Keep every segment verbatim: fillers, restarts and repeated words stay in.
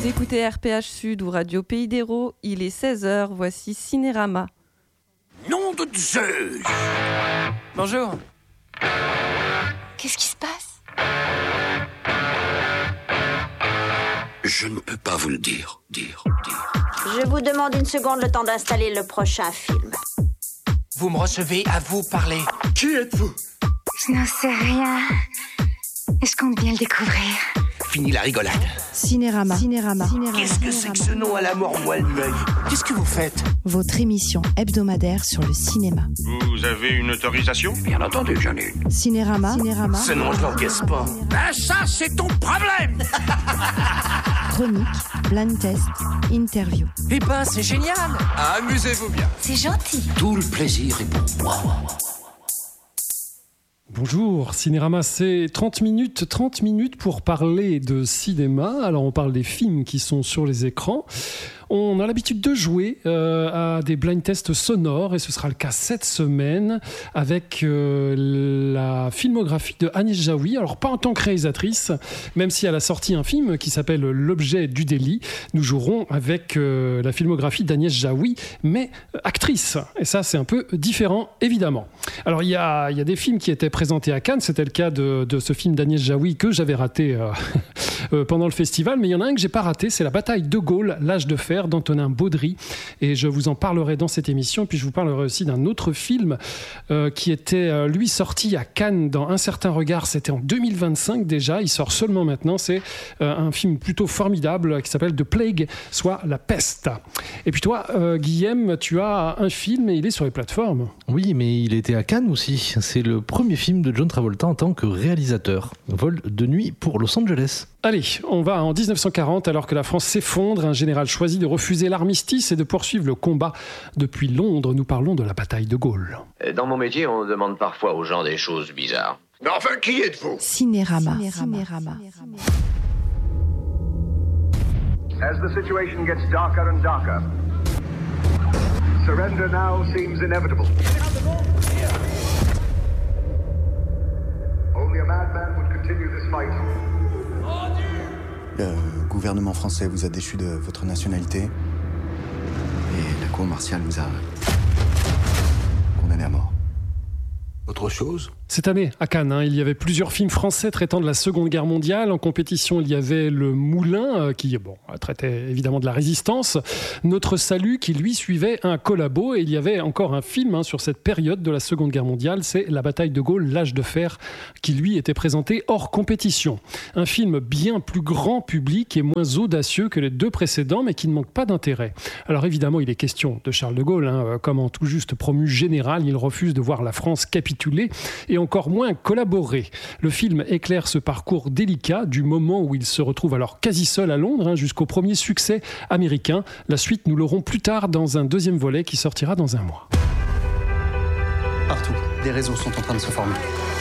écoutez R P H Sud ou Radio Pays d'Hérault, il est seize heures, voici Cinérama. Nom de Zeus! Bonjour. Qu'est-ce qui se passe? Je ne peux pas vous le dire, dire, dire. Je vous demande une seconde, le temps d'installer le prochain film. Vous me recevez, à vous parler. Qui êtes-vous? Je n'en sais rien. Et je compte bien le découvrir. Fini la rigolade. Cinérama. Cinérama. Qu'est-ce que c'est que ce nom à la mort moelle l'œil? Qu'est-ce que vous faites? Votre émission hebdomadaire sur le cinéma. Vous avez une autorisation? Bien entendu, j'en ai une. Cinérama. Cinérama. Ce nom, je l'encaisse pas. Ben ça, c'est ton problème! Chronique, blind test, interview. Eh ben, c'est génial. Amusez-vous bien. C'est gentil. Tout le plaisir est pour moi. Bonjour, Cinérama, c'est trente minutes, trente minutes pour parler de cinéma. Alors on parle des films qui sont sur les écrans. On a l'habitude de jouer euh, à des blind tests sonores et ce sera le cas cette semaine avec euh, la filmographie de Agnès Jaoui. Alors pas en tant que réalisatrice, même si elle a sorti un film qui s'appelle L'objet du délit. Nous jouerons avec euh, la filmographie d'Agnès Jaoui, mais actrice. Et ça c'est un peu différent évidemment. Alors il y a, y a des films qui étaient présentés à Cannes. C'était le cas de, de ce film d'Agnès Jaoui que j'avais raté euh, euh, pendant le festival. Mais il y en a un que j'ai pas raté, c'est La bataille de Gaulle, l'âge de fer d'Antonin Baudry, et je vous en parlerai dans cette émission. Puis je vous parlerai aussi d'un autre film euh, qui était euh, lui sorti à Cannes dans Un certain regard, c'était en deux mille vingt-cinq déjà, il sort seulement maintenant, c'est euh, un film plutôt formidable qui s'appelle The Plague, soit La peste. Et puis toi euh, Guillaume, tu as un film et il est sur les plateformes. Oui, mais il était à Cannes aussi, c'est le premier film de John Travolta en tant que réalisateur, Vol de nuit pour Los Angeles. Allez, on va en dix-neuf cent quarante, alors que la France s'effondre, un général choisit de refuser l'armistice et de poursuivre le combat. Depuis Londres, nous parlons de la bataille de Gaulle. Dans mon métier, on demande parfois aux gens des choses bizarres. Mais enfin, qui êtes-vous? Cinérama. Cinérama. As the situation gets darker and darker, surrender now seems inevitable. Only a madman would continue this fight. Le gouvernement français vous a déchu de votre nationalité et la cour martiale vous a condamné à mort. Autre chose? Cette année, à Cannes, hein, il y avait plusieurs films français traitant de la Seconde Guerre mondiale. En compétition, il y avait Le Moulin, euh, qui bon, traitait évidemment de la résistance. Notre Salut, qui lui suivait un collabo. Et il y avait encore un film hein, sur cette période de la Seconde Guerre mondiale. C'est La bataille de Gaulle, l'âge de fer, qui lui était présenté hors compétition. Un film bien plus grand public et moins audacieux que les deux précédents, mais qui ne manque pas d'intérêt. Alors évidemment, il est question de Charles de Gaulle. Hein, comme en tout juste promu général, il refuse de voir la France capituler et encore moins collaborer. Le film éclaire ce parcours délicat du moment où il se retrouve alors quasi seul à Londres hein, jusqu'au premier succès américain. La suite, nous l'aurons plus tard dans un deuxième volet qui sortira dans un mois. Partout, des réseaux sont en train de se former.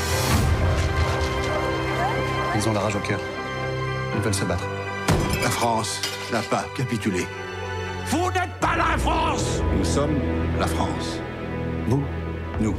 Ils ont la rage au cœur. Ils veulent se battre. La France n'a pas capitulé. Vous n'êtes pas la France! Nous sommes la France. Vous, nous.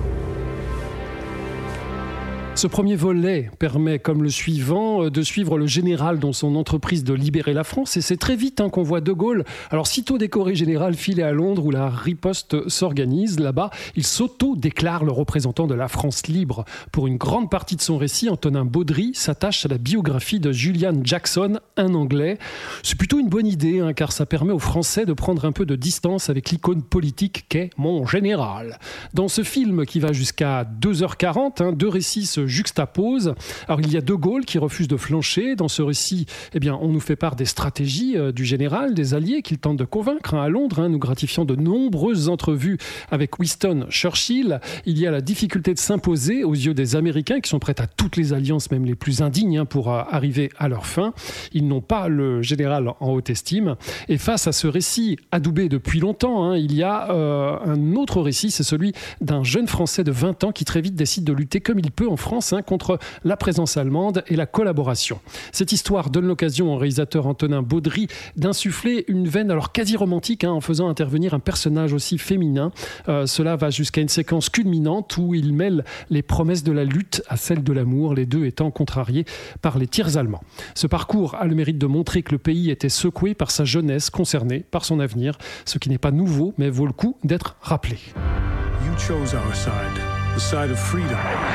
Ce premier volet permet, comme le suivant, de suivre le général dans son entreprise de libérer la France. Et c'est très vite hein, qu'on voit De Gaulle, alors sitôt décoré général, filer à Londres où la riposte s'organise. Là-bas, il s'auto-déclare le représentant de la France libre. Pour une grande partie de son récit, Antonin Baudry s'attache à la biographie de Julian Jackson, un Anglais. C'est plutôt une bonne idée, hein, car ça permet aux Français de prendre un peu de distance avec l'icône politique qu'est mon général. Dans ce film qui va jusqu'à deux heures quarante, hein, deux récits se juxtapose. Alors il y a De Gaulle qui refuse de flancher. Dans ce récit, eh bien, on nous fait part des stratégies euh, du général, des alliés qu'il tente de convaincre hein, à Londres, hein, nous gratifiant de nombreuses entrevues avec Winston Churchill. Il y a la difficulté de s'imposer aux yeux des Américains qui sont prêts à toutes les alliances, même les plus indignes, hein, pour euh, arriver à leur fin. Ils n'ont pas le général en haute estime. Et face à ce récit adoubé depuis longtemps, hein, il y a euh, un autre récit, c'est celui d'un jeune Français de vingt ans qui très vite décide de lutter comme il peut en France défense hein, contre la présence allemande et la collaboration. Cette histoire donne l'occasion au réalisateur Antonin Baudry d'insuffler une veine alors quasi romantique hein, en faisant intervenir un personnage aussi féminin. Euh, cela va jusqu'à une séquence culminante où il mêle les promesses de la lutte à celles de l'amour, les deux étant contrariés par les tirs allemands. Ce parcours a le mérite de montrer que le pays était secoué par sa jeunesse, concernée par son avenir, ce qui n'est pas nouveau mais vaut le coup d'être rappelé. You chose our side, the side of freedom.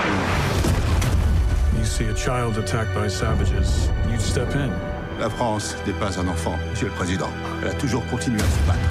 You see a child attacked by savages, you'd step in. La France n'est pas un enfant, Monsieur le Président. Elle a toujours continué à se battre.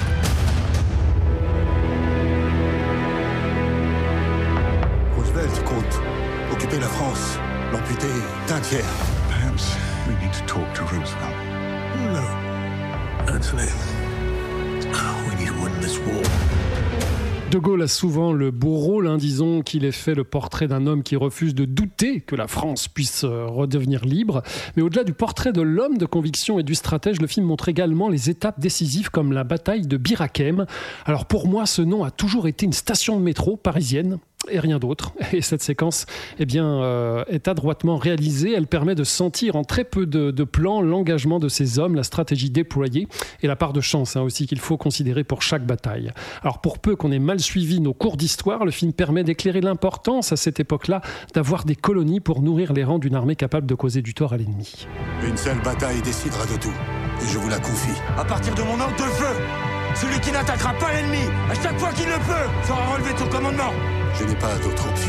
Roosevelt compte occuper la France, l'amputer d'un tiers. Perhaps we need to talk to Roosevelt. No, Anthony, we need to win this war. De Gaulle a souvent le beau rôle, hein, disons qu'il est fait le portrait d'un homme qui refuse de douter que la France puisse euh, redevenir libre. Mais au-delà du portrait de l'homme de conviction et du stratège, le film montre également les étapes décisives comme la bataille de Bir Hakeim. Alors pour moi, ce nom a toujours été une station de métro parisienne. Et rien d'autre. Et cette séquence eh bien, euh, est adroitement réalisée. Elle permet de sentir en très peu de, de plans l'engagement de ces hommes, la stratégie déployée et la part de chance hein, aussi qu'il faut considérer pour chaque bataille. Alors pour peu qu'on ait mal suivi nos cours d'histoire, le film permet d'éclairer l'importance à cette époque-là d'avoir des colonies pour nourrir les rangs d'une armée capable de causer du tort à l'ennemi. Une seule bataille décidera de tout. Et je vous la confie. À partir de mon ordre de feu, celui qui n'attaquera pas l'ennemi, à chaque fois qu'il le peut, sera relevé de son commandement. Je n'ai pas d'autre option.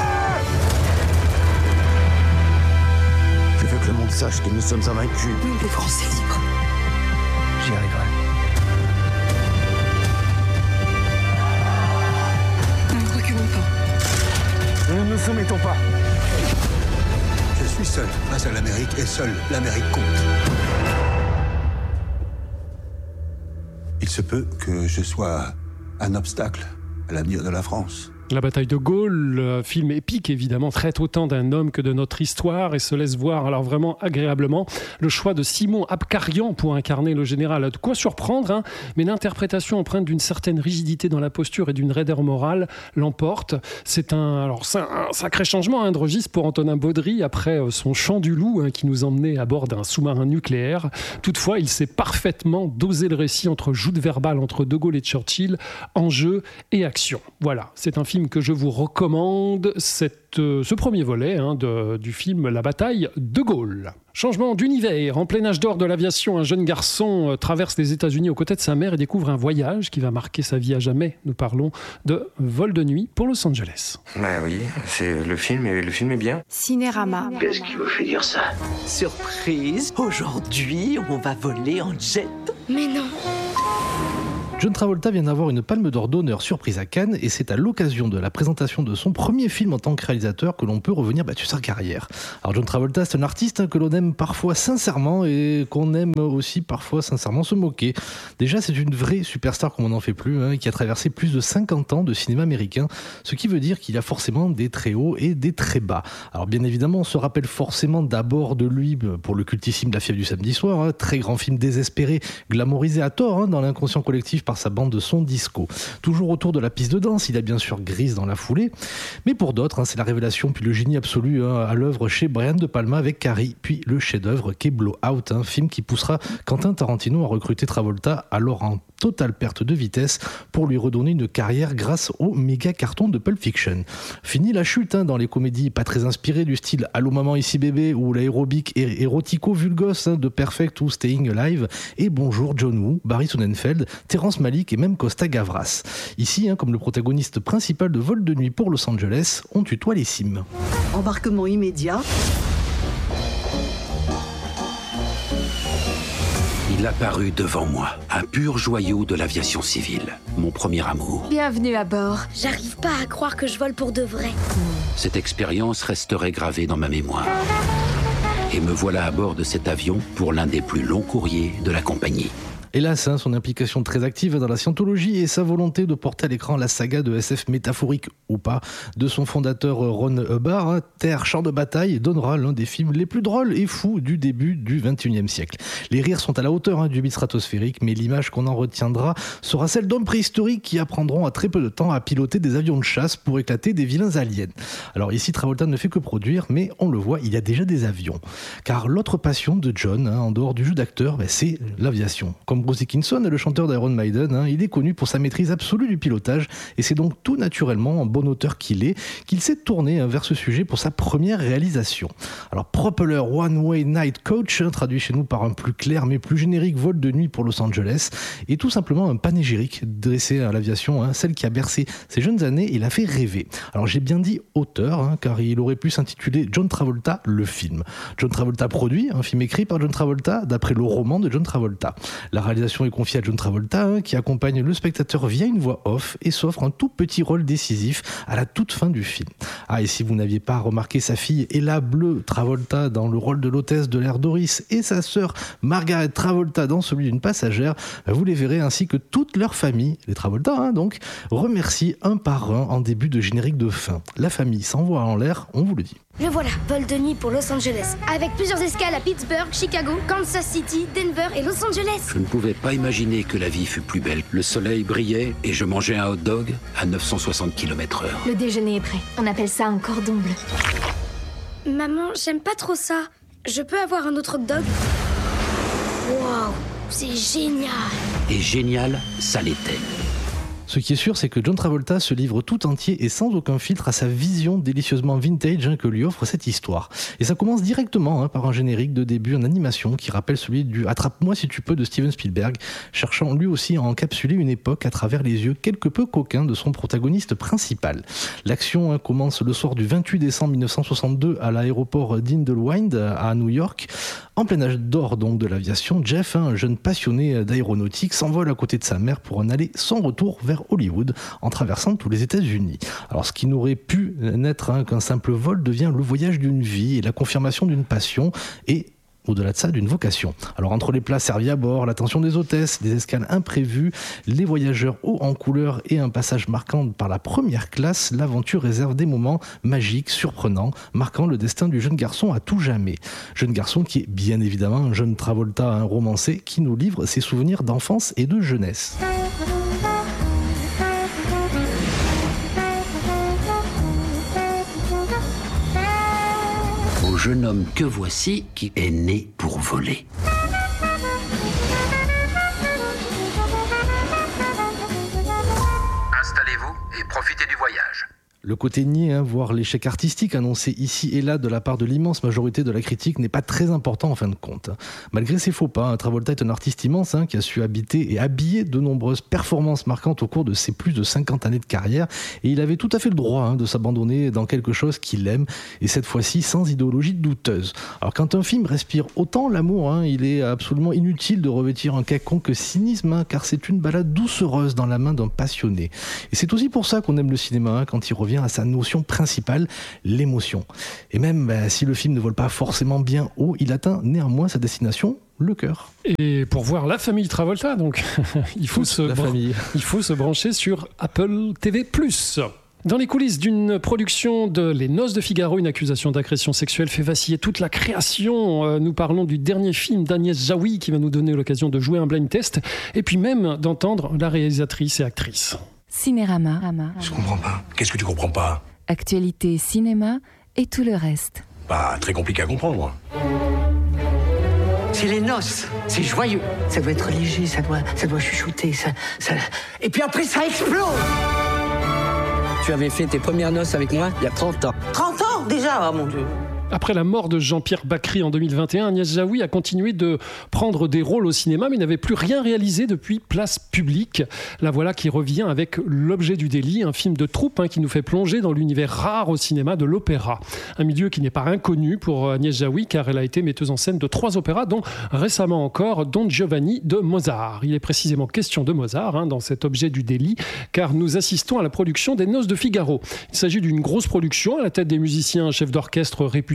Je veux que le monde sache que nous sommes invaincus. Nous, les Français libres. J'y arriverai. Nous ne reculons pas. Nous ne nous soumettons pas. Je suis seul face à l'Amérique et seul l'Amérique compte. Il se peut que je sois un obstacle à l'avenir de la France. La bataille de Gaulle, le film épique évidemment, traite autant d'un homme que de notre histoire et se laisse voir alors vraiment agréablement. Le choix de Simon Abkarian pour incarner le général a de quoi surprendre, hein, mais l'interprétation empreinte d'une certaine rigidité dans la posture et d'une raideur morale l'emporte. C'est un, alors, c'est un sacré changement hein, de registre pour Antonin Baudry après son Chant du loup hein, qui nous emmenait à bord d'un sous-marin nucléaire. Toutefois, il sait parfaitement doser le récit entre joute verbale entre De Gaulle et Churchill, enjeu et action. Voilà, c'est un film que je vous recommande, cette, euh, ce premier volet hein, de, du film La bataille de Gaulle. Changement d'univers. En plein âge d'or de l'aviation, un jeune garçon euh, traverse les États-Unis aux côtés de sa mère et découvre un voyage qui va marquer sa vie à jamais. Nous parlons de Vol de nuit pour Los Angeles. Bah oui, c'est le film et le film est bien. Cinérama. Qu'est-ce qui vous fait dire ça? Surprise, aujourd'hui on va voler en jet. Mais non. John Travolta vient d'avoir une palme d'or d'honneur surprise à Cannes et c'est à l'occasion de la présentation de son premier film en tant que réalisateur que l'on peut revenir bah, sur sa carrière. Alors John Travolta, c'est un artiste hein, que l'on aime parfois sincèrement et qu'on aime aussi parfois sincèrement se moquer. Déjà, c'est une vraie superstar comme on n'en fait plus, hein, qui a traversé plus de cinquante ans de cinéma américain, ce qui veut dire qu'il a forcément des très hauts et des très bas. Alors bien évidemment, on se rappelle forcément d'abord de lui pour le cultissime La fièvre du samedi soir, hein, très grand film désespéré, glamourisé à tort hein, dans l'inconscient collectif par sa bande de son disco. Toujours autour de la piste de danse, il a bien sûr Grease dans la foulée, mais pour d'autres, hein, c'est la révélation puis le génie absolu hein, à l'œuvre chez Brian De Palma avec Carrie, puis le chef-d'œuvre qu'est Blowout, un hein, film qui poussera Quentin Tarantino à recruter Travolta, alors en totale perte de vitesse, pour lui redonner une carrière grâce au méga carton de Pulp Fiction. Fini la chute hein, dans les comédies pas très inspirées du style Allô maman ici bébé ou l'aérobic et érotico-vulgos hein, de Perfect ou Staying Alive, et Bonjour John Woo, Barry Sonnenfeld, Terrence Malick et même Costa Gavras. Ici, hein, comme le protagoniste principal de Vol de nuit pour Los Angeles, on tutoie les cimes. Embarquement immédiat. Il apparut devant moi, un pur joyau de l'aviation civile, mon premier amour. Bienvenue à bord. J'arrive pas à croire que je vole pour de vrai. Cette expérience resterait gravée dans ma mémoire. Et me voilà à bord de cet avion pour l'un des plus longs courriers de la compagnie. Hélas, hein, son implication très active dans la scientologie et sa volonté de porter à l'écran la saga de S F métaphorique ou pas de son fondateur Ron Hubbard, hein, Terre, champ de bataille, donnera l'un des films les plus drôles et fous du début du vingt et unième siècle. Les rires sont à la hauteur hein, du mythe stratosphérique, mais l'image qu'on en retiendra sera celle d'hommes préhistoriques qui apprendront à très peu de temps à piloter des avions de chasse pour éclater des vilains aliens. Alors ici, Travolta ne fait que produire, mais on le voit, il y a déjà des avions. Car l'autre passion de John, hein, en dehors du jeu d'acteur, ben, c'est l'aviation. Comme Bruce Dickinson, le chanteur d'Iron Maiden, hein, il est connu pour sa maîtrise absolue du pilotage, et c'est donc tout naturellement, en bon auteur qu'il est, qu'il s'est tourné hein, vers ce sujet pour sa première réalisation. Alors Propeller One Way Night Coach, hein, traduit chez nous par un plus clair mais plus générique vol de nuit pour Los Angeles, est tout simplement un panégyrique dressé à l'aviation, hein, celle qui a bercé ses jeunes années et l'a fait rêver. Alors j'ai bien dit auteur, hein, car il aurait pu s'intituler John Travolta, le film. John Travolta produit, un film écrit par John Travolta, d'après le roman de John Travolta. La réalisation est confiée à John Travolta, hein, qui accompagne le spectateur via une voix off et s'offre un tout petit rôle décisif à la toute fin du film. Ah, et si vous n'aviez pas remarqué sa fille Ella Bleu Travolta dans le rôle de l'hôtesse de l'air Doris et sa sœur Margaret Travolta dans celui d'une passagère, vous les verrez ainsi que toute leur famille, les Travolta hein, donc, remercie un par un en début de générique de fin. La famille s'envoie en l'air, on vous le dit. Le voilà, vol de nuit pour Los Angeles, avec plusieurs escales à Pittsburgh, Chicago, Kansas City, Denver et Los Angeles. Je ne pouvais pas imaginer que la vie fût plus belle. Le soleil brillait et je mangeais un hot dog à neuf cent soixante kilomètres heure. Le déjeuner est prêt. On appelle ça un cordon bleu. Maman, j'aime pas trop ça. Je peux avoir un autre hot dog? Waouh, c'est génial. Et génial, ça l'était. Ce qui est sûr, c'est que John Travolta se livre tout entier et sans aucun filtre à sa vision délicieusement vintage hein, que lui offre cette histoire. Et ça commence directement hein, par un générique de début en animation qui rappelle celui du « Attrape-moi si tu peux » de Steven Spielberg, cherchant lui aussi à encapsuler une époque à travers les yeux quelque peu coquins de son protagoniste principal. L'action hein, commence le soir du vingt-huit décembre mille neuf cent soixante-deux à l'aéroport d'Idlewild à New York. En plein âge d'or donc de l'aviation, Jeff, hein, un jeune passionné d'aéronautique, s'envole à côté de sa mère pour en aller sans retour vers Hollywood en traversant tous les États-Unis. Alors ce qui n'aurait pu n'être hein, qu'un simple vol devient le voyage d'une vie et la confirmation d'une passion et au-delà de ça, d'une vocation. Alors entre les plats servis à bord, l'attention des hôtesses, des escales imprévues, les voyageurs hauts en couleur et un passage marquant par la première classe, l'aventure réserve des moments magiques, surprenants, marquant le destin du jeune garçon à tout jamais. Jeune garçon qui est bien évidemment un jeune Travolta, un romancé, qui nous livre ses souvenirs d'enfance et de jeunesse. Jeune homme que voici qui est né pour voler. Installez-vous et profitez du voyage. Le côté niais, hein, voire l'échec artistique annoncé ici et là de la part de l'immense majorité de la critique n'est pas très important en fin de compte. Malgré ses faux pas, hein, Travolta est un artiste immense hein, qui a su habiter et habiller de nombreuses performances marquantes au cours de ses plus de cinquante années de carrière et il avait tout à fait le droit hein, de s'abandonner dans quelque chose qu'il aime et cette fois-ci sans idéologie douteuse. Alors quand un film respire autant l'amour, hein, il est absolument inutile de revêtir un quelconque cynisme hein, car c'est une balade doucereuse dans la main d'un passionné. Et c'est aussi pour ça qu'on aime le cinéma hein, quand il revient à sa notion principale, l'émotion. Et même bah, si le film ne vole pas forcément bien haut, il atteint néanmoins sa destination, le cœur. Et pour voir la famille Travolta, donc, il, faut se la bran- famille. il faut se brancher sur Apple T V plus. Dans les coulisses d'une production de Les Noces de Figaro, une accusation d'agression sexuelle fait vaciller toute la création. Euh, nous parlons du dernier film d'Agnès Jaoui qui va nous donner l'occasion de jouer un blind test et puis même d'entendre la réalisatrice et actrice. Cinérama. Je comprends pas. Qu'est-ce que tu comprends pas? Actualité, cinéma et tout le reste. Pas très compliqué à comprendre. C'est les noces, c'est joyeux. Ça doit être léger, ça doit, ça doit chuchoter, ça, ça... Et puis après, ça explose. Tu avais fait tes premières noces avec moi il y a trente ans. trente ans déjà, oh mon Dieu. Après la mort de Jean-Pierre Bacry en deux mille vingt et un, Agnès Jaoui a continué de prendre des rôles au cinéma, mais n'avait plus rien réalisé depuis Place Publique. La voilà qui revient avec L'Objet du délit, un film de troupe hein, qui nous fait plonger dans l'univers rare au cinéma de l'opéra. Un milieu qui n'est pas inconnu pour Agnès Jaoui, car elle a été metteuse en scène de trois opéras, dont récemment encore Don Giovanni de Mozart. Il est précisément question de Mozart hein, dans cet Objet du délit, car nous assistons à la production des Noces de Figaro. Il s'agit d'une grosse production à la tête des musiciens chefs d'orchestre réputés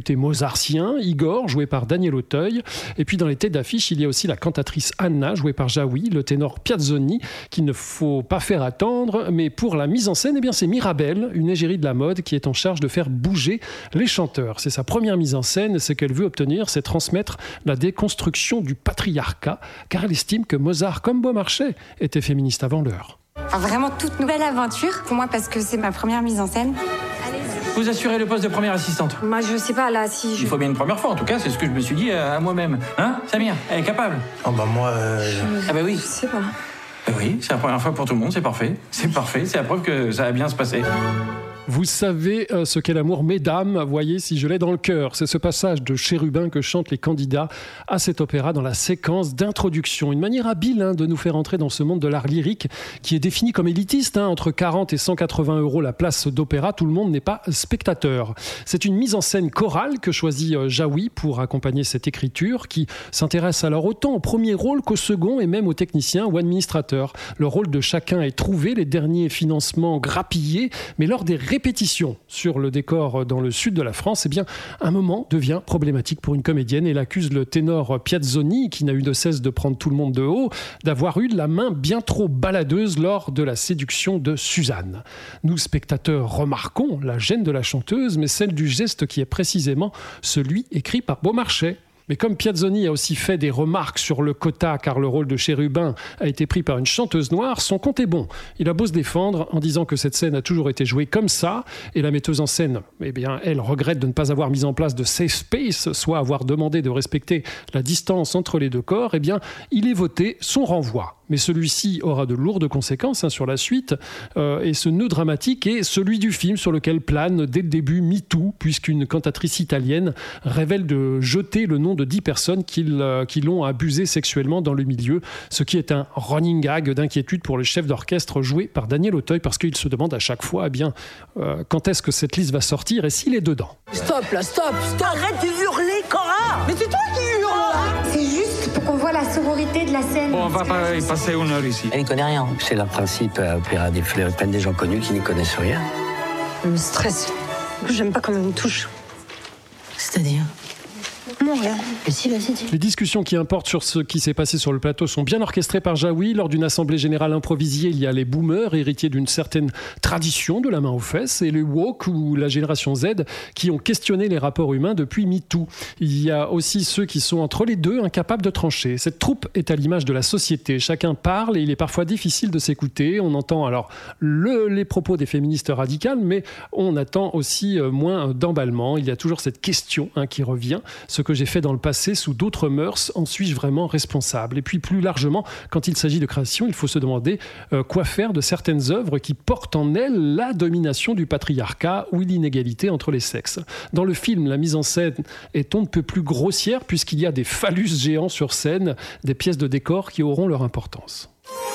député mozartien, Igor, joué par Daniel Auteuil. Et puis dans les têtes d'affiche, il y a aussi la cantatrice Anna, jouée par Jaoui, le ténor Piazzoni, qu'il ne faut pas faire attendre. Mais pour la mise en scène, eh bien, c'est Mirabelle, une égérie de la mode, qui est en charge de faire bouger les chanteurs. C'est sa première mise en scène. Ce qu'elle veut obtenir, c'est transmettre la déconstruction du patriarcat, car elle estime que Mozart, comme Beaumarchais, était féministe avant l'heure. Enfin, vraiment toute nouvelle aventure pour moi parce que c'est ma première mise en scène. Vous assurez le poste de première assistante? Moi, je sais pas, là, si je... Il faut bien une première fois, en tout cas, c'est ce que je me suis dit à moi-même. Hein, Samir, elle est capable? Oh bah moi... Euh... Ah bah oui. Je sais pas. Bah oui, c'est la première fois pour tout le monde, c'est parfait. C'est parfait, c'est la preuve que ça va bien se passer. Vous savez euh, ce qu'est l'amour, mesdames, voyez si je l'ai dans le cœur. C'est ce passage de Chérubin que chantent les candidats à cet opéra dans la séquence d'introduction. Une manière habile hein, de nous faire entrer dans ce monde de l'art lyrique qui est défini comme élitiste. Hein, entre quarante et cent quatre-vingts euros la place d'opéra, tout le monde n'est pas spectateur. C'est une mise en scène chorale que choisit euh, Jaoui pour accompagner cette écriture qui s'intéresse alors autant au premier rôle qu'au second et même aux techniciens ou administrateurs. Le rôle de chacun est trouvé, les derniers financements grappillés, mais lors des répétition sur le décor dans le sud de la France, eh bien, un moment devient problématique pour une comédienne. Elle accuse le ténor Piazzoni, qui n'a eu de cesse de prendre tout le monde de haut, d'avoir eu la main bien trop baladeuse lors de la séduction de Suzanne. Nous, spectateurs, remarquons la gêne de la chanteuse, mais celle du geste qui est précisément celui écrit par Beaumarchais. Mais comme Piazzoni a aussi fait des remarques sur le quota, car le rôle de Chérubin a été pris par une chanteuse noire, son compte est bon. Il a beau se défendre en disant que cette scène a toujours été jouée comme ça, et la metteuse en scène, eh bien, elle regrette de ne pas avoir mis en place de safe space, soit avoir demandé de respecter la distance entre les deux corps, eh bien, il est voté son renvoi. Mais celui-ci aura de lourdes conséquences hein, sur la suite, euh, et ce nœud dramatique est celui du film sur lequel plane dès le début MeToo, puisqu'une cantatrice italienne révèle de jeter le nom de dix personnes qui, euh, qui l'ont abusé sexuellement dans le milieu, ce qui est un running gag d'inquiétude pour le chef d'orchestre joué par Daniel Auteuil, parce qu'il se demande à chaque fois eh bien, euh, quand est-ce que cette liste va sortir et s'il est dedans. Stop là, stop, stop. Arrête de hurler, Cora. Mais c'est toi qui hurles là. C'est juste pour qu'on voit la sororité de la scène. Bon, on va pas y passer une heure ici. Elle n'y connaît rien. C'est le principe à opéra des fleurs. Ils prennent des gens connus qui n'y connaissent rien. Je me stresse. J'aime pas quand on me touche. C'est-à-dire? Non, rien. Mais si, vas-y, dis. Les discussions qui importent sur ce qui s'est passé sur le plateau sont bien orchestrées par Jaoui. Lors d'une assemblée générale improvisée, il y a les boomers, héritiers d'une certaine tradition de la main aux fesses, et les woke ou la génération Z qui ont questionné les rapports humains depuis MeToo. Il y a aussi ceux qui sont entre les deux, incapables de trancher. Cette troupe est à l'image de la société. Chacun parle et il est parfois difficile de s'écouter. On entend alors le, les propos des féministes radicales, mais on attend aussi moins d'emballement. Il y a toujours cette question hein, qui revient. Ce que j'ai fait dans le passé sous d'autres mœurs, en suis-je vraiment responsable? Et puis plus largement, quand il s'agit de création, il faut se demander euh, quoi faire de certaines œuvres qui portent en elles la domination du patriarcat ou l'inégalité entre les sexes. Dans le film, la mise en scène est on ne peut plus grossière puisqu'il y a des phallus géants sur scène, des pièces de décor qui auront leur importance.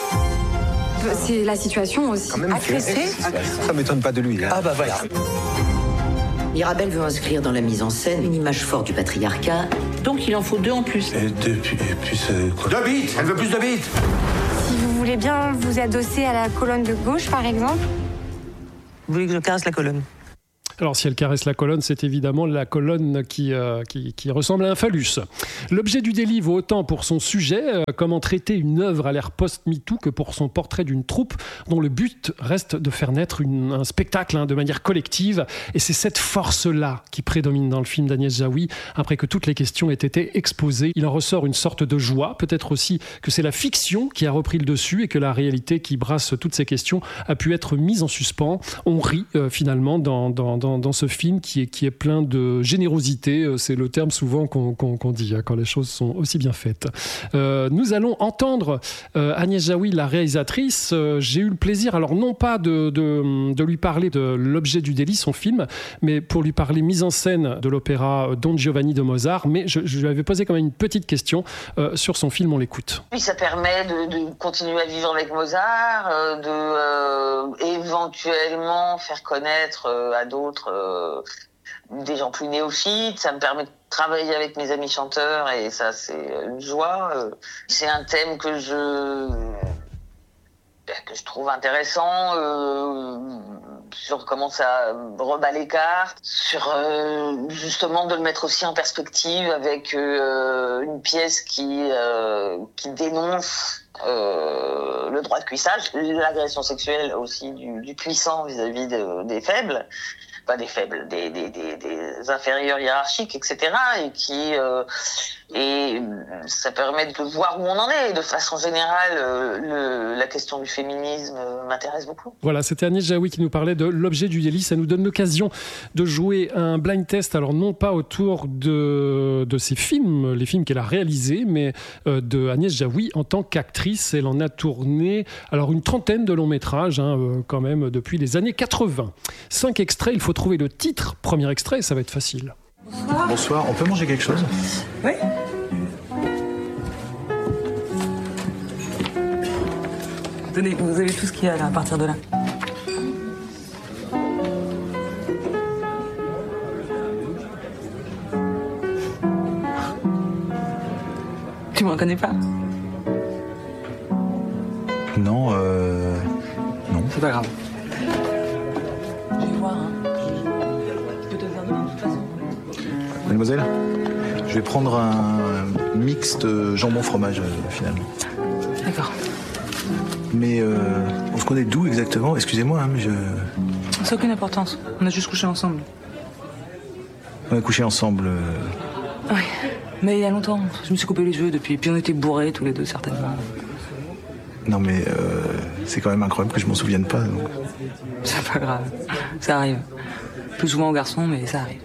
C'est la situation aussi. Agressé. Ça m'étonne pas de lui. Hein. Ah bah voilà. Mirabelle veut inscrire dans la mise en scène une image forte du patriarcat. Donc il en faut deux en plus. Et deux, puis, et puis c'est quoi? Deux bits. Elle veut plus de bits. Si vous voulez bien vous adosser à la colonne de gauche, par exemple. Vous voulez que je caresse la colonne? Alors si elle caresse la colonne, c'est évidemment la colonne qui, euh, qui, qui ressemble à un phallus. L'objet du délit vaut autant pour son sujet, euh, comment traiter une œuvre à l'ère post-MeToo, que pour son portrait d'une troupe dont le but reste de faire naître une, un spectacle hein, de manière collective. Et c'est cette force-là qui prédomine dans le film d'Agnès Jaoui. Après que toutes les questions aient été exposées, il en ressort une sorte de joie, peut-être aussi que c'est la fiction qui a repris le dessus et que la réalité qui brasse toutes ces questions a pu être mise en suspens. On rit euh, finalement dans, dans, dans dans ce film qui est, qui est plein de générosité. C'est le terme souvent qu'on, qu'on, qu'on dit hein, quand les choses sont aussi bien faites. Euh, nous allons entendre euh, Agnès Jaoui, la réalisatrice. Euh, j'ai eu le plaisir, alors non pas de, de, de lui parler de l'objet du délit, son film, mais pour lui parler mise en scène de l'opéra Don Giovanni de Mozart. Mais je, je lui avais posé quand même une petite question euh, sur son film. On l'écoute. Oui, ça permet de, de continuer à vivre avec Mozart, euh, de euh, éventuellement faire connaître euh, à d'autres Euh, des gens plus néophytes. Ça me permet de travailler avec mes amis chanteurs et ça c'est une joie. Euh, c'est un thème que je que je trouve intéressant, euh, sur comment ça rebat les cartes, sur euh, justement de le mettre aussi en perspective avec euh, une pièce qui euh, qui dénonce euh, le droit de cuissage, l'agression sexuelle aussi du, du puissant vis-à-vis de, des faibles. Pas des faibles, des, des, des, des inférieurs hiérarchiques, et cetera. Et qui euh, et ça permet de voir où on en est. De façon générale, euh, le, la question du féminisme euh, m'intéresse beaucoup. Voilà, c'était Agnès Jaoui qui nous parlait de l'objet du délit. Ça nous donne l'occasion de jouer un blind test. Alors non pas autour de de ses films, les films qu'elle a réalisés, mais euh, de Agnès Jaoui en tant qu'actrice. Elle en a tourné alors une trentaine de longs métrages, hein, euh, quand même depuis les années quatre-vingts. Cinq extraits. Il faut trouver le titre. Premier extrait, ça va être facile. Bonsoir. Bonsoir, on peut manger quelque chose ? Oui. Tenez, vous avez tout ce qu'il y a là, à partir de là. Tu me reconnais pas ? Non, euh... non. C'est pas grave. Je vais voir, hein. Je peux te le faire donner de toute façon. Mademoiselle, je vais prendre un mixte jambon-fromage, euh, finalement. D'accord. Mais euh, on se connaît d'où exactement ? Excusez-moi, hein, mais je... Ça n'a aucune importance. On a juste couché ensemble. On a couché ensemble... Euh... Oui, mais il y a longtemps. Je me suis coupé les cheveux depuis. Puis on était bourrés tous les deux, certainement. Non mais euh, c'est quand même incroyable que je m'en souvienne pas. Donc... C'est pas grave. Ça arrive. Plus souvent aux garçons, mais ça arrive.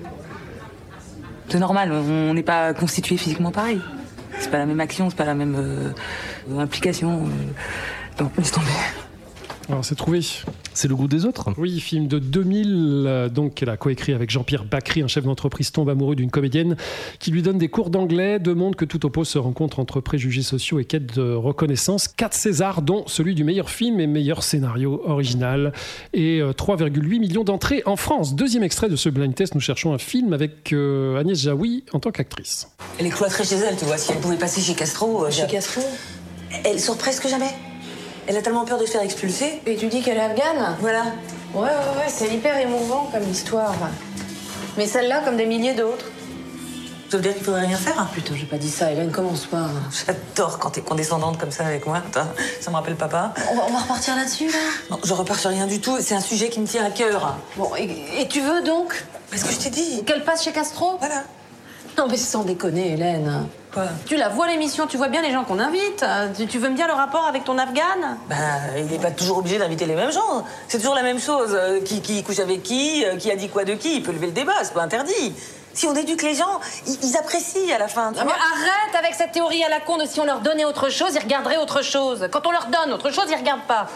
C'est normal, on n'est pas constitué physiquement pareil. C'est pas la même action, c'est pas la même euh, implication. Euh... Donc, laisse tomber. Alors, c'est trouvé. C'est Le goût des autres ? Oui, film de deux mille, euh, donc qu'elle a coécrit avec Jean-Pierre Bacry, un chef d'entreprise tombe amoureux d'une comédienne qui lui donne des cours d'anglais, deux mondes que tout oppose se rencontrent entre préjugés sociaux et quête de reconnaissance. Quatre Césars, dont celui du meilleur film et meilleur scénario original, et euh, trois virgule huit millions d'entrées en France. Deuxième extrait de ce blind test, nous cherchons un film avec euh, Agnès Jaoui en tant qu'actrice. Elle est cloîtrée chez elle, tu vois. Si elle pouvait passer chez Castro... Euh, chez Castro ? Elle sort presque jamais. Elle a tellement peur de se faire expulser. Et tu dis qu'elle est afghane ? Voilà. Ouais, ouais, ouais, c'est hyper émouvant comme histoire. Mais celle-là, comme des milliers d'autres. Ça veut dire qu'il faudrait rien faire, hein ? Putain, j'ai pas dit ça, Hélène, commence pas. J'adore quand t'es condescendante comme ça avec moi. Ça me rappelle papa. On va, on va repartir là-dessus, là ? Non, je repars sur rien du tout. C'est un sujet qui me tient à cœur. Bon, et, et tu veux donc ? Parce que je t'ai dit. Qu'elle passe chez Castro ? Voilà. Non, mais sans déconner, Hélène. Quoi ? Tu la vois à l'émission, tu vois bien les gens qu'on invite. Tu, tu veux me dire le rapport avec ton afghane ? Bah, il n'est pas toujours obligé d'inviter les mêmes gens. C'est toujours la même chose. Euh, qui, qui couche avec qui, euh, qui a dit quoi de qui. Il peut lever le débat, c'est pas interdit. Si on éduque les gens, ils, ils apprécient à la fin. Tu ah vois mais arrête avec cette théorie à la con de si on leur donnait autre chose, ils regarderaient autre chose. Quand on leur donne autre chose, ils regardent pas.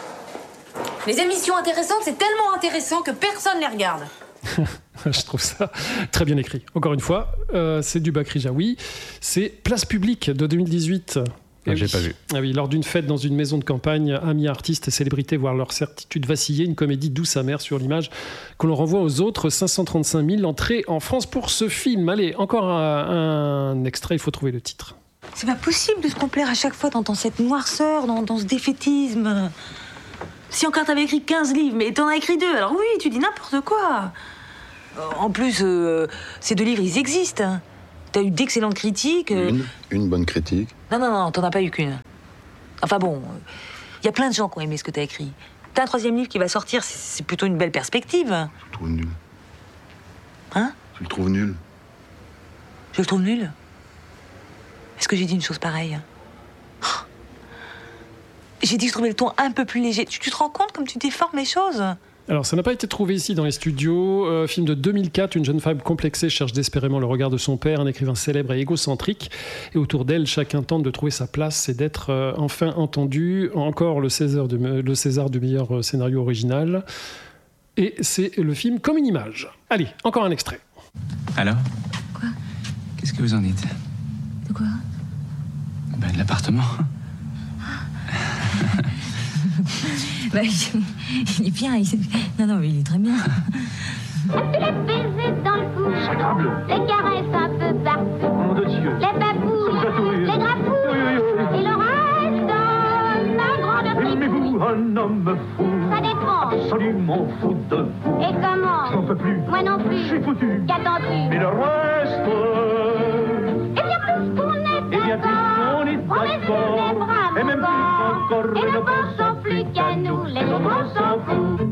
Les émissions intéressantes, c'est tellement intéressant que personne les regarde. Je trouve ça très bien écrit. Encore une fois, euh, c'est du Bacry Jaoui. C'est Place publique de deux mille dix-huit. Ah, j'ai oui. pas vu. Ah oui, lors d'une fête dans une maison de campagne, amis, artistes et célébrités voient leur certitude vaciller. Une comédie douce amère sur l'image qu'on leur renvoie aux autres. cinq cent trente-cinq mille entrées en France pour ce film. Allez, encore un, un extrait, il faut trouver le titre. C'est pas possible de se complaire à chaque fois dans, dans cette noirceur, dans, dans ce défaitisme. Si encore t'avais écrit quinze livres, mais t'en as écrit deux, alors oui, tu dis n'importe quoi. En plus, euh, ces deux livres, ils existent. Hein. T'as eu d'excellentes critiques. Euh... Une, une bonne critique. Non, non, non, t'en as pas eu qu'une. Enfin bon, il euh, y a plein de gens qui ont aimé ce que t'as écrit. T'as un troisième livre qui va sortir, c'est, c'est plutôt une belle perspective. Je le trouve nul. Hein ? Je le trouve nul. Je le trouve nul ? Est-ce que j'ai dit une chose pareille ? Oh. J'ai dit que je trouvais le ton un peu plus léger. Tu, tu te rends compte comme tu déformes les choses ? Alors, ça n'a pas été trouvé ici dans les studios. Euh, film de deux mille quatre, une jeune femme complexée cherche désespérément le regard de son père, un écrivain célèbre et égocentrique. Et autour d'elle, chacun tente de trouver sa place et d'être euh, enfin entendu. Encore le César, de, le César du meilleur scénario original. Et c'est le film Comme une image. Allez, encore un extrait. Alors ? Quoi ? Qu'est-ce que vous en dites ? De quoi ? Ben, de l'appartement. Bah, il, il est bien. Il, non, non, mais il est très bien. Les baisers dans le cou, les caresses un peu partout, Nom de Dieu. les babouilles, les grafouilles, et le reste d'un grand de Aimez-vous un homme fou? Ça dépend. Son connu, m'en fous de vous. Et comment? J'en peux plus. Moi non plus. Je suis foutu. Qu'attends-tu? Et le reste. Eh bien, puisqu'on est Eh bien, puisqu'on est on est d'accord. des braves Et même plus encore. encore, Et ne ne pensons pensons plus qu'à nous, les autres s'en foutent.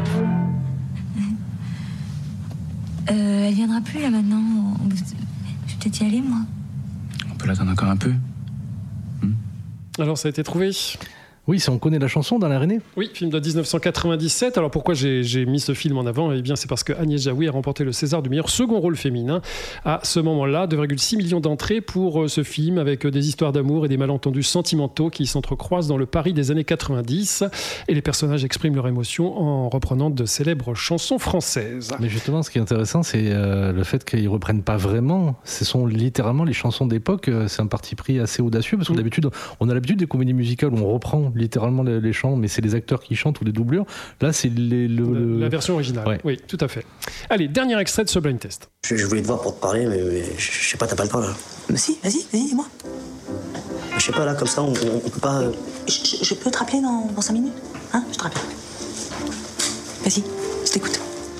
Euh, elle viendra plus là maintenant. Je vais peut-être y aller, moi. On peut l'attendre encore un peu. Alors, ça a été trouvé? Oui, si on connaît la chanson d'Alain Resnais. Oui, film de dix-neuf cent quatre-vingt-dix-sept. Alors pourquoi j'ai, j'ai mis ce film en avant? Eh bien, c'est parce que Agnès Jaoui a remporté le César du meilleur second rôle féminin à ce moment-là. deux virgule six millions d'entrées pour ce film, avec des histoires d'amour et des malentendus sentimentaux qui s'entrecroisent dans le Paris des années quatre-vingt-dix. Et les personnages expriment leur émotion en reprenant de célèbres chansons françaises. Mais justement, ce qui est intéressant, c'est euh, le fait qu'ils reprennent pas vraiment. Ce sont littéralement les chansons d'époque. C'est un parti pris assez audacieux, parce que mmh. d'habitude, on a l'habitude des comédies musicales où on reprend littéralement les, les chants, mais c'est les acteurs qui chantent ou les doublures. Là, c'est les, le, le... la version originale. Ouais. Oui, tout à fait. Allez, dernier extrait de ce blind test. Je, je voulais te voir pour te parler, mais, mais je, je sais pas, t'as pas le temps là. Mais si, vas-y, vas-y, dis-moi. Je sais pas, là, comme ça, on, on, on peut pas. Euh... Je, je, je peux te rappeler dans, dans cinq minutes? Hein? Je te rappelle. Vas-y, je t'écoute.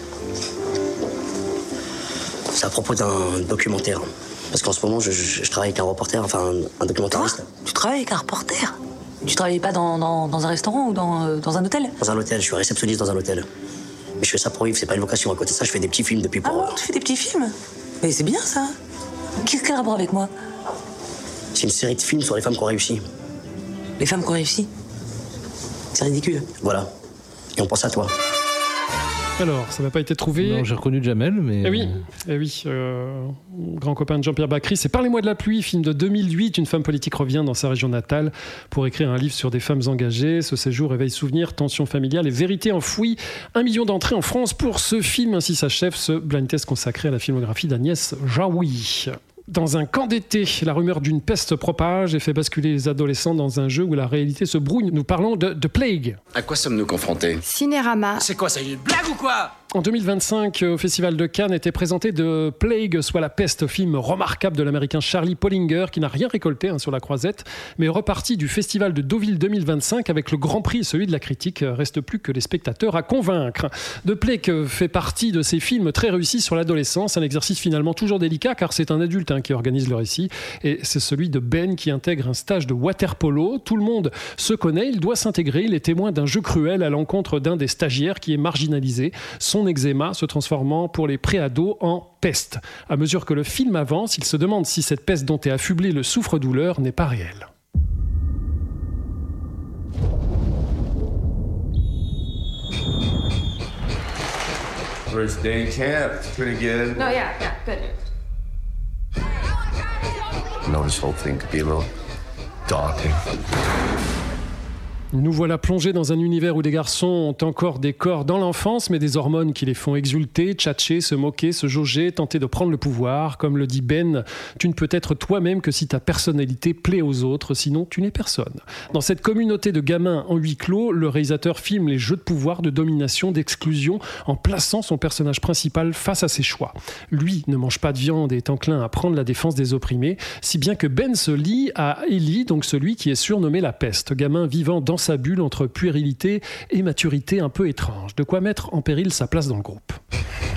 C'est à propos d'un documentaire. Parce qu'en ce moment, je, je, je travaille avec un reporter, enfin un, un documentariste. Quoi? Tu travailles avec un reporter? Tu travaillais pas dans, dans, dans un restaurant ou dans, euh, dans un hôtel? Dans un hôtel, je suis réceptionniste dans un hôtel. Mais je fais ça pour vivre, c'est pas une vocation. À côté de ça, je fais des petits films depuis pour... Ah bon, tu fais des petits films? Mais c'est bien ça. Qu'est-ce qu'il y a à rapport avec moi? C'est une série de films sur les femmes qui ont réussi. Les femmes qui ont réussi? C'est ridicule. Voilà. Et on pense à toi. Alors, ça n'a pas été trouvé. Non, j'ai reconnu Jamel, mais... Eh oui, eh oui euh, grand copain de Jean-Pierre Bacry. C'est Parlez-moi de la pluie, film de deux mille huit. Une femme politique revient dans sa région natale pour écrire un livre sur des femmes engagées. Ce séjour réveille souvenirs, tensions familiales et vérités enfouies. Un million d'entrées en France pour ce film. Ainsi s'achève ce blind test consacré à la filmographie d'Agnès Jaoui. Dans un camp d'été, la rumeur d'une peste propage et fait basculer les adolescents dans un jeu où la réalité se brouille. Nous parlons de, de Plague. À quoi sommes-nous confrontés? Cinérama. C'est quoi, c'est une blague ou quoi? En deux mille vingt-cinq, au Festival de Cannes, était présenté The Plague, soit La Peste, film remarquable de l'américain Charlie Pollinger, qui n'a rien récolté hein, sur la croisette, mais reparti du Festival de Deauville deux mille vingt-cinq avec le grand prix, celui de la critique. Reste plus que les spectateurs à convaincre. The Plague fait partie de ces films très réussis sur l'adolescence, un exercice finalement toujours délicat, car c'est un adulte hein, qui organise le récit, et c'est celui de Ben qui intègre un stage de water-polo. Tout le monde se connaît, il doit s'intégrer, il est témoin d'un jeu cruel à l'encontre d'un des stagiaires qui est marginalisé. Son eczéma se transformant pour les préados en peste. À mesure que le film avance, il se demande si cette peste dont est affublé le souffre-douleur n'est pas réelle. First day in camp, it's pretty good. No, yeah, yeah, good. I know this whole thing could be a little daunting. Nous voilà plongés dans un univers où des garçons ont encore des corps dans l'enfance, mais des hormones qui les font exulter, tchatcher, se moquer, se jauger, tenter de prendre le pouvoir. Comme le dit Ben, tu ne peux être toi-même que si ta personnalité plaît aux autres, sinon tu n'es personne. Dans cette communauté de gamins en huis clos, le réalisateur filme les jeux de pouvoir, de domination, d'exclusion, en plaçant son personnage principal face à ses choix. Lui ne mange pas de viande et est enclin à prendre la défense des opprimés, si bien que Ben se lie à Ellie, donc celui qui est surnommé la peste, gamin vivant dans sa bulle entre puérilité et maturité un peu étrange. De quoi mettre en péril sa place dans le groupe.